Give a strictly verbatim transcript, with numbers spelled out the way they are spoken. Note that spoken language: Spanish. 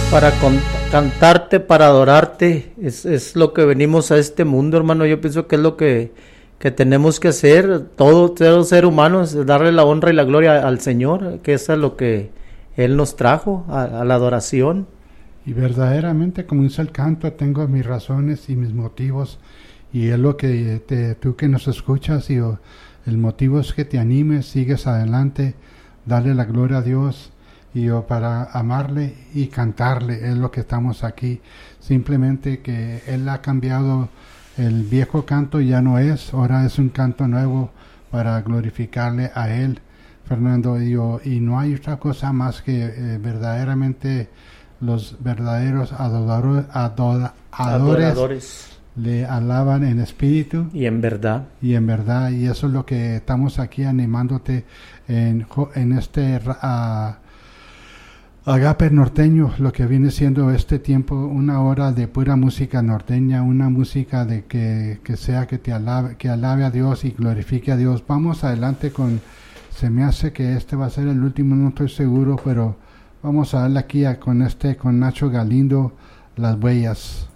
Para con- cantarte, para adorarte, es, es lo que venimos a este mundo, hermano. Yo pienso que es lo que, que tenemos que hacer, todo, todo ser humano, es darle la honra y la gloria al Señor, que eso es lo que Él nos trajo, a, a la adoración. Y verdaderamente, como dice el canto, tengo mis razones y mis motivos, y es lo que te, tú que nos escuchas, y oh, el motivo es que te animes, sigues adelante, darle la gloria a Dios, y oh, para amarle y cantarle, es lo que estamos aquí. Simplemente que Él ha cambiado el viejo canto, ya no es, ahora es un canto nuevo para glorificarle a Él, Fernando, y, oh, y no hay otra cosa más que eh, verdaderamente los verdaderos adoradores, adora, adores, Adoradores. Le alaban en espíritu Y en verdad. y en verdad, y eso es lo que estamos aquí animándote en, en este uh, Agape norteño, lo que viene siendo este tiempo, una hora de pura música norteña, una música de que, que sea que te alabe, que alabe a Dios y glorifique a Dios. Vamos adelante con, se me hace que este va a ser el último, no estoy seguro, pero vamos a darle aquí a, con este, con Nacho Galindo, Las Huellas.